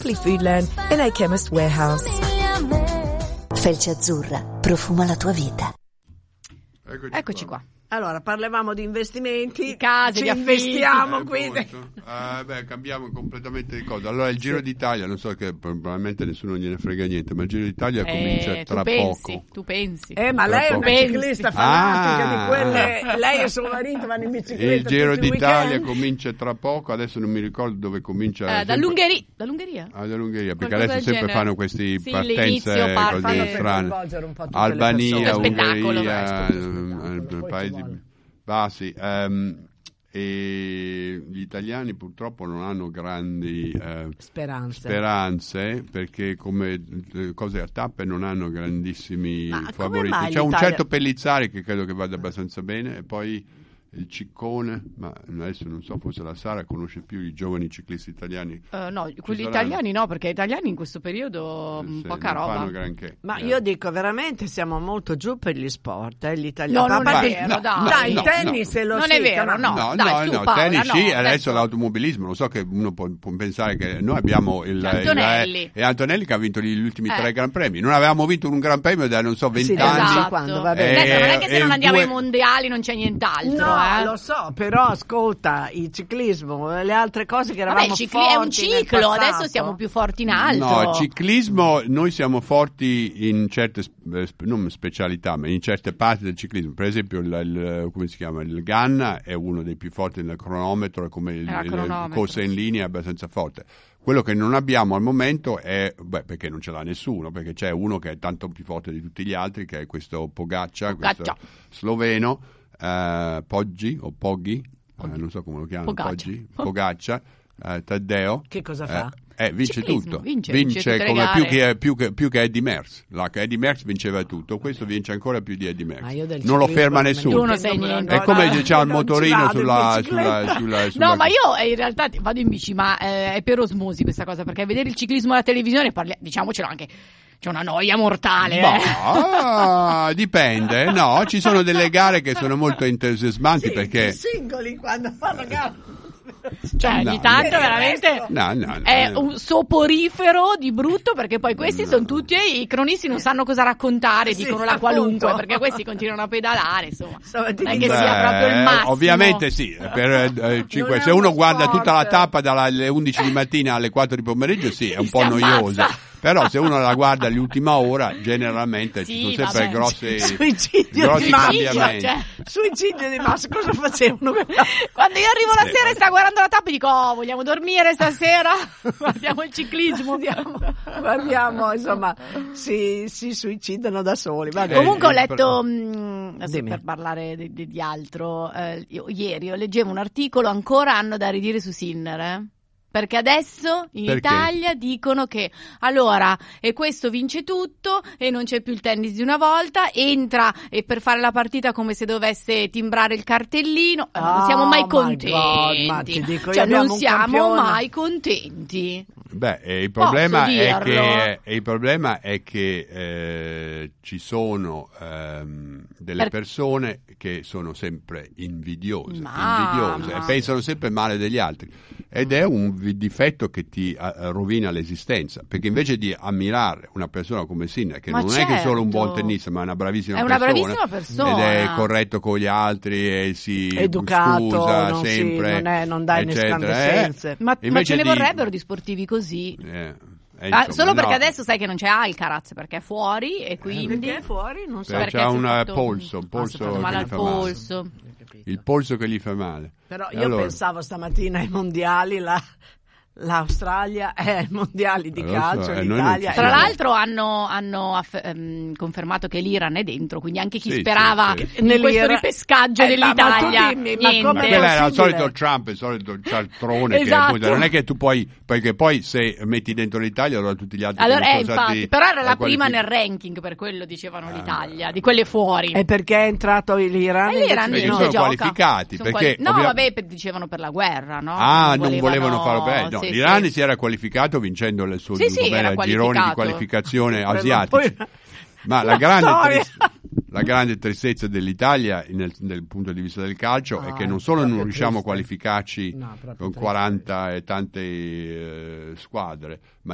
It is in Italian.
Simply Foodland and a Chemist Warehouse. Felce Azzurra, profuma la tua vita. Eccoci qua. Allora, parlavamo di investimenti, di case, ci di investiamo quindi. Cambiamo completamente di cosa. Allora il Giro d'Italia, non so, che probabilmente nessuno gliene frega niente, ma il Giro d'Italia comincia tra poco. Tu pensi? Ma lei è una ciclista fanatica di quelle. Lei e suo marito vanno in bicicletta. Il Giro d'Italia weekend. comincia tra poco, adesso non mi ricordo dove comincia. Dall'Ungheria. Dall'Ungheria, perché Qualcosa adesso sempre genere. fanno questi partenze così strane. Albania, Ungheria, paesi bassi. E gli italiani purtroppo non hanno grandi speranze, perché come cose a tappe non hanno grandissimi favoriti. C'è un certo Pellizzari che credo che vada abbastanza bene, e poi il Ciccone, ma adesso non so, forse la Sara conosce più i giovani ciclisti italiani. No, quelli italiani no, perché italiani in questo periodo poca non roba. Fanno granché. Ma io dico veramente siamo molto giù per gli sport, gli italiani. No, non è vero, dai. Il tennis lo non è vero, no. Tennis sì, adesso l'automobilismo, lo so che uno può pensare che noi abbiamo Antonelli. e Antonelli che ha vinto gli ultimi 3 Gran Premi. Non avevamo vinto un Gran Premio da non so 20 anni. Esatto. Quando, va bene. Adesso non è che se non andiamo ai mondiali non c'è nient'altro. Lo so, però ascolta, il ciclismo, le altre cose che eravamo forti è un ciclo, adesso siamo più forti in altro. No, il ciclismo, noi siamo forti in certe non specialità, ma in certe parti del ciclismo. Per esempio come si chiama? Il Ganna è uno dei più forti nel cronometro, come il corsa in linea è abbastanza forte. Quello che non abbiamo al momento è, perché non ce l'ha nessuno, perché c'è uno che è tanto più forte di tutti gli altri, che è questo Pogačar, questo sloveno, Poggi o Poggi, non so come lo chiamano, Pogačar, Taddeo. Che cosa fa? Vince ciclismo, tutto. Vince come più che Eddie Merckx. Che Eddie Merckx vinceva tutto, questo vince ancora più di Eddie Merckx. Non lo ferma nessuno. Tu non sai niente. È come c'ha il motorino sulla No, ma io in realtà vado in bici, ma è per osmosi questa cosa, perché vedere il ciclismo alla televisione, diciamocelo anche, c'è una noia mortale. Dipende, no, ci sono delle gare che sono molto entusiasmanti, perché i singoli quando fanno gara. Cioè ogni tanto veramente è un soporifero di brutto, perché poi questi sono tutti i cronisti, non sanno cosa raccontare, dicono la qualunque, perché questi continuano a pedalare, insomma. Non è che sia proprio il massimo. Ovviamente sì, se uno guarda tutta la tappa dalle 11 di mattina alle 4 di pomeriggio, sì, è un po' noiosa. Però se uno la guarda all'ultima ora, generalmente ci sono sempre grossi cambiamenti. Suicidio di massa, cosa facevano? Quando io arrivo la sera e sta guardando la tappa, dico vogliamo dormire stasera? Guardiamo il ciclismo. Guardiamo, insomma, si suicidano da soli. Comunque ho letto, per parlare di altro, ieri io leggevo un articolo, ancora hanno da ridire su Sinner, perché adesso in Italia dicono che allora e questo vince tutto e non c'è più il tennis di una volta, entra e per fare la partita come se dovesse timbrare il cartellino, non siamo mai contenti. Non siamo mai contenti. Il problema è che ci sono delle persone che sono sempre invidiose e pensano sempre male degli altri, ed è un difetto che ti rovina l'esistenza, perché invece di ammirare una persona come Sinner, che non è che è solo un buon tennista, ma è una bravissima persona ed è corretto con gli altri e si educato, scusa sempre, non dà escandescenze. Ma ce ne vorrebbero di sportivi così. Solo perché adesso sai che non c'è Alcaraz, perché è fuori, e quindi perché è fuori non so, perché c'ha un polso che gli fa male. Il polso che gli fa male. Però io pensavo stamattina ai mondiali, l'Australia è ai mondiali di calcio, l'Italia tra l'altro hanno confermato che l'Iran è dentro, quindi anche chi sperava in questo ripescaggio dell'Italia, ma quello era il solito Trump, il solito cialtrone, esatto. Che non è che tu puoi, perché poi se metti dentro l'Italia allora tutti gli altri infatti, però era la prima nel ranking, per quello dicevano l'Italia di quelle fuori. E perché è entrato l'Iran? Perché sono qualificati, dicevano per la guerra, no? Non volevano farlo per l'Iran si era qualificato vincendo il suo girone di qualificazione asiatici. Ma la grande tristezza dell'Italia dal punto di vista del calcio è che non solo non riusciamo a qualificarci con 40 e tante squadre, ma